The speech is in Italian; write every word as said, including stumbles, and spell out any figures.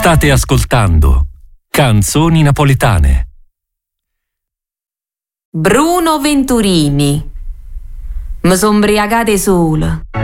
State ascoltando Canzoni napoletane. Bruno Venturini. Mi son ubriacate sola.